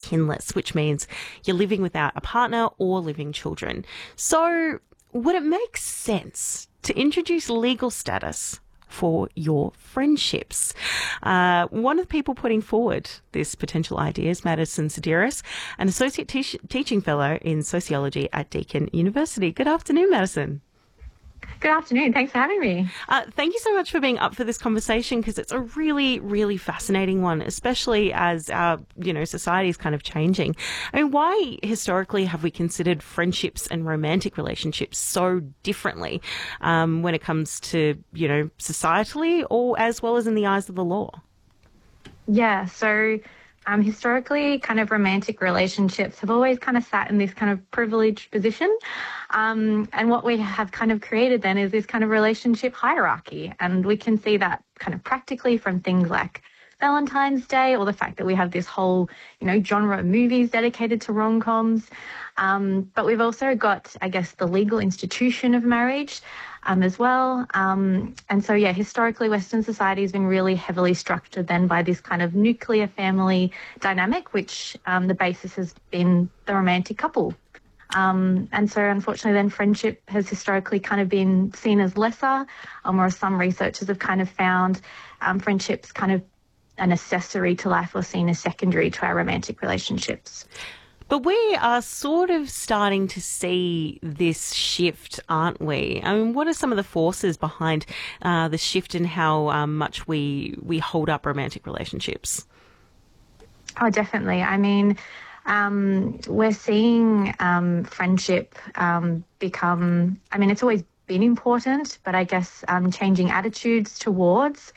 kinless, which means you're living without a partner or living children. So would it make sense to introduce legal status for your friendships? One of the people putting forward this potential idea is Madison Sideris, an associate teaching fellow in sociology at Deakin University. Good afternoon, Madison. Good afternoon. Thanks for having me. Thank you so much for being up for this conversation, because it's a really, really fascinating one, especially as our, society is kind of changing. I mean, why historically have we considered friendships and romantic relationships so differently when it comes to, societally or as well as in the eyes of the law? Yeah, so historically, kind of romantic relationships have always kind of sat in this kind of privileged position. And what we have kind of created then is this kind of relationship hierarchy. And we can see that kind of practically from things like Valentine's Day, or the fact that we have this whole, genre of movies dedicated to rom-coms. But we've also got, I guess, the legal institution of marriage as well. And so, historically, Western society has been really heavily structured then by this kind of nuclear family dynamic, which the basis has been the romantic couple. And so, unfortunately, then friendship has historically kind of been seen as lesser, or some researchers have kind of found friendships kind of an accessory to life or seen as secondary to our romantic relationships. But we are sort of starting to see this shift, aren't we? I mean, what are some of the forces behind the shift in how much we hold up romantic relationships? Oh, definitely. I mean, we're seeing friendship become, it's always been important, but I guess changing attitudes towards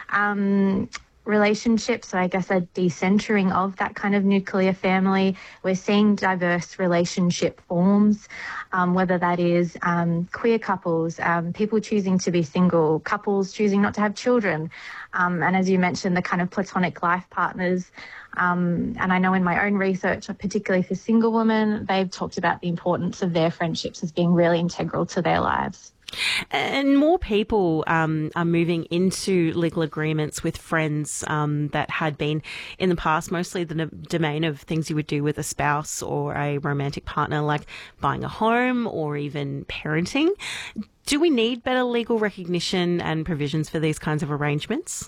relationships. So I guess a decentering of that kind of nuclear family. We're seeing diverse relationship forms, whether that is queer couples, people choosing to be single, couples choosing not to have children. And as you mentioned, the kind of platonic life partners. And I know in my own research, particularly for single women, they've talked about the importance of their friendships as being really integral to their lives. And more people are moving into legal agreements with friends that had been in the past mostly the domain of things you would do with a spouse or a romantic partner, like buying a home or even parenting. Do we need better legal recognition and provisions for these kinds of arrangements?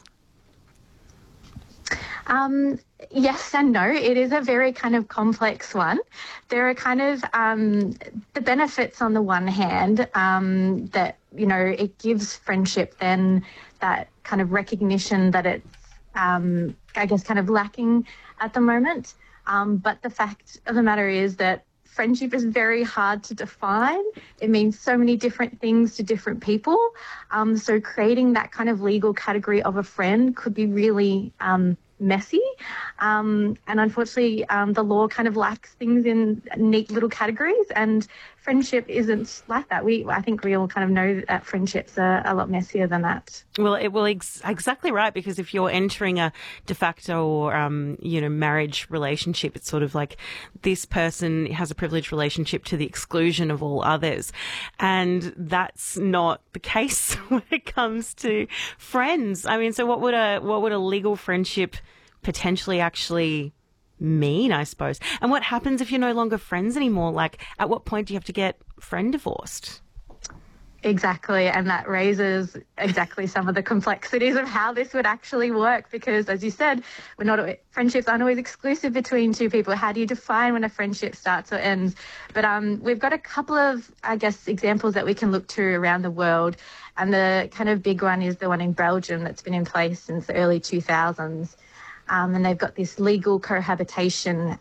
Yes and no. It is a very kind of complex one. There are kind of the benefits on the one hand that, it gives friendship then that kind of recognition that it's, I guess, kind of lacking at the moment. But the fact of the matter is that friendship is very hard to define. It means so many different things to different people. So creating that kind of legal category of a friend could be really messy. And unfortunately, the law kind of lacks things in neat little categories, and friendship isn't like that. I think we all kind of know that friendships are a lot messier than that. Well, exactly right, because if you're entering a de facto or, marriage relationship, it's sort of like this person has a privileged relationship to the exclusion of all others. And that's not the case when it comes to friends. I mean, so what would a legal friendship potentially actually mean, I suppose? And what happens if you're no longer friends anymore? Like, at what point do you have to get friend divorced? Exactly, and that raises exactly some of the complexities of how this would actually work, because, as you said, friendships aren't always exclusive between two people. How do you define when a friendship starts or ends? But we've got a couple of, I guess, examples that we can look to around the world, and the kind of big one is the one in Belgium that's been in place since the early 2000s. And they've got this legal cohabitation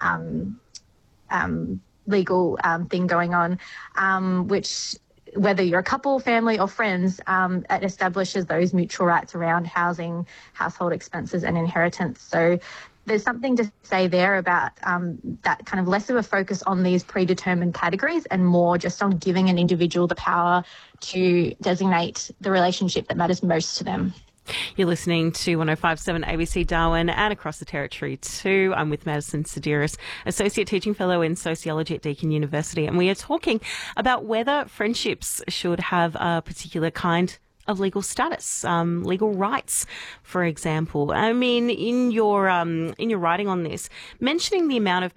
legal thing going on, which, whether you're a couple, family or friends, it establishes those mutual rights around housing, household expenses and inheritance. So there's something to say there about that kind of less of a focus on these predetermined categories and more just on giving an individual the power to designate the relationship that matters most to them. You're listening to 105.7 ABC Darwin and across the territory too. I'm with Madison Sideris, Associate Teaching Fellow in Sociology at Deakin University, and we are talking about whether friendships should have a particular kind of legal status, legal rights, for example. I mean, in your writing on this, mentioning the amount of